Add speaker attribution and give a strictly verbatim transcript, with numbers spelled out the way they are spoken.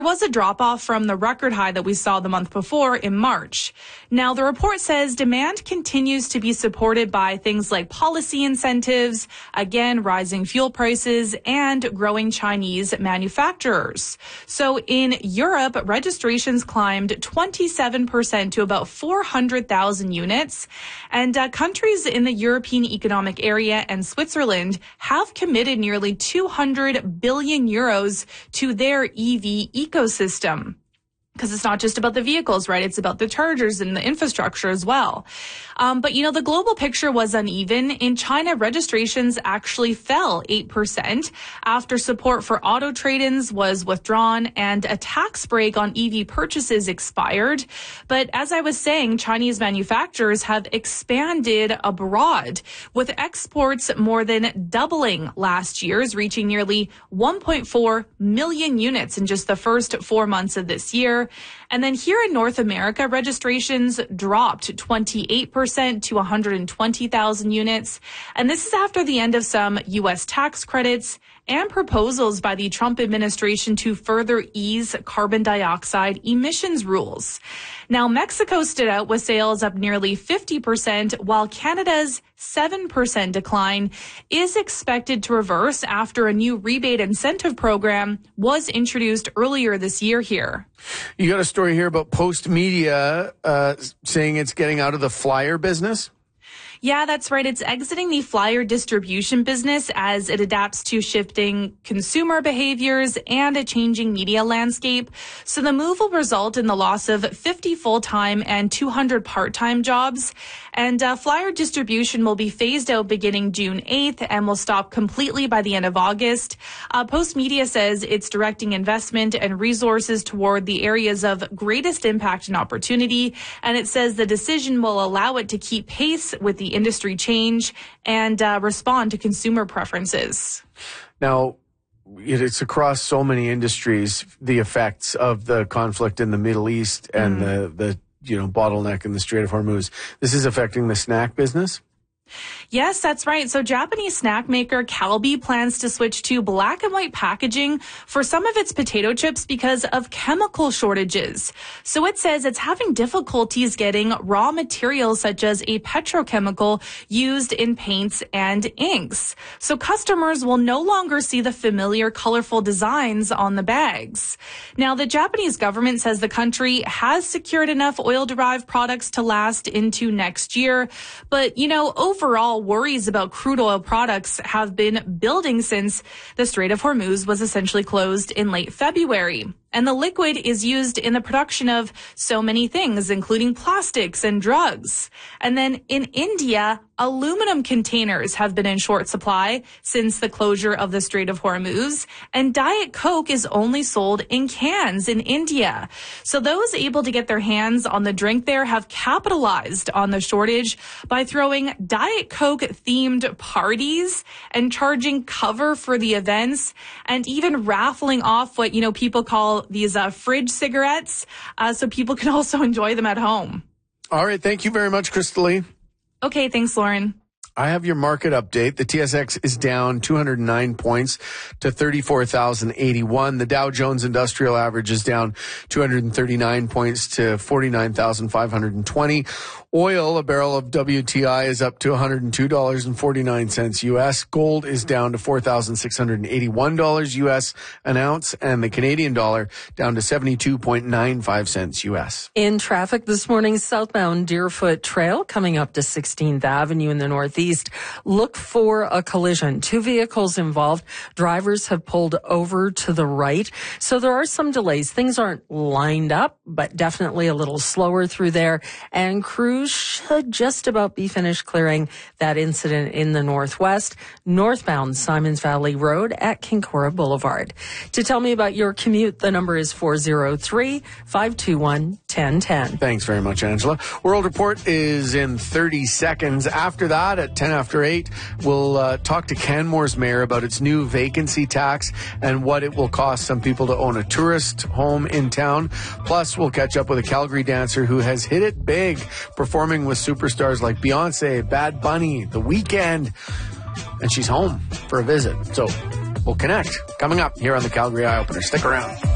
Speaker 1: was a drop-off from the record high that we saw the month before in March. Now, the report says demand continues to be supported by things like policy incentives, again, rising fuel prices, and growing Chinese manufacturers. So in Europe, registrations climbed twenty-seven percent to about four hundred thousand units. And uh, countries in the European Economic Area and Switzerland have committed nearly two hundred billion euros to their E V ecosystem. Because it's not just about the vehicles, right? It's about the chargers and the infrastructure as well. Um, but, you know, the global picture was uneven. In China, registrations actually fell eight percent after support for auto trade-ins was withdrawn and a tax break on E V purchases expired. But as I was saying, Chinese manufacturers have expanded abroad, with exports more than doubling last year's, reaching nearly one point four million units in just the first four months of this year. And then here in North America, registrations dropped twenty-eight percent to one hundred twenty thousand units. And this is after the end of some U S tax credits and proposals by the Trump administration to further ease carbon dioxide emissions rules. Now, Mexico stood out with sales up nearly fifty percent, while Canada's seven percent decline is expected to reverse after a new rebate incentive program was introduced earlier this year here.
Speaker 2: You got a story here about Post Media uh, saying it's getting out of the flyer business?
Speaker 1: Yeah, that's right. It's exiting the flyer distribution business as it adapts to shifting consumer behaviors and a changing media landscape. So the move will result in the loss of fifty full-time and two hundred part-time jobs. And uh, flyer distribution will be phased out beginning June eighth and will stop completely by the end of August. Uh, Post Media says it's directing investment and resources toward the areas of greatest impact and opportunity. And it says the decision will allow it to keep pace with the industry change and uh, respond to consumer preferences.
Speaker 2: Now, it's across so many industries, the effects of the conflict in the Middle East and mm. the, the you know, bottleneck in the Strait of Hormuz. This is affecting the snack business?
Speaker 1: Yes, that's right. So Japanese snack maker Calbee plans to switch to black and white packaging for some of its potato chips because of chemical shortages. So it says it's having difficulties getting raw materials such as a petrochemical used in paints and inks. So customers will no longer see the familiar colorful designs on the bags. Now, the Japanese government says the country has secured enough oil-derived products to last into next year. But, you know, over Overall, worries about crude oil products have been building since the Strait of Hormuz was essentially closed in late February. And the liquid is used in the production of so many things, including plastics and drugs. And then in India, aluminum containers have been in short supply since the closure of the Strait of Hormuz. And Diet Coke is only sold in cans in India. So those able to get their hands on the drink there have capitalized on the shortage by throwing Diet Coke-themed parties and charging cover for the events and even raffling off what, you know, people call these uh, fridge cigarettes, uh, so people can also enjoy them at home.
Speaker 2: All right. Thank you very much, Crystal Lee.
Speaker 1: Okay. Thanks, Lauren.
Speaker 2: I have your market update. The T S X is down two hundred nine points to thirty-four thousand eighty-one. The Dow Jones Industrial Average is down two hundred thirty-nine points to forty-nine thousand five hundred twenty. Oil, a barrel of W T I, is up to one hundred two dollars and forty-nine cents U S. Gold is down to four thousand six hundred eighty-one dollars U S an ounce, and the Canadian dollar down to seventy-two point nine five cents U S.
Speaker 3: In traffic this morning, southbound Deerfoot Trail coming up to sixteenth Avenue in the northeast. Look for a collision. Two vehicles involved. Drivers have pulled over to the right. So there are some delays. Things aren't lined up, but definitely a little slower through there. And crews should just about be finished clearing that incident in the northwest. Northbound Simons Valley Road at Kinkora Boulevard. To tell me about your commute, the number is four oh three, five two one, one oh one oh.
Speaker 2: Thanks very much, Angela. World Report is in thirty seconds. After that, at ten after eight, we'll uh, talk to Canmore's mayor about its new vacancy tax and what it will cost some people to own a tourist home in town. Plus, we'll catch up with a Calgary dancer who has hit it big, performing with superstars like Beyonce, Bad Bunny, The Weeknd, and she's home for a visit. So we'll connect coming up here on the Calgary Eye Opener. Stick around.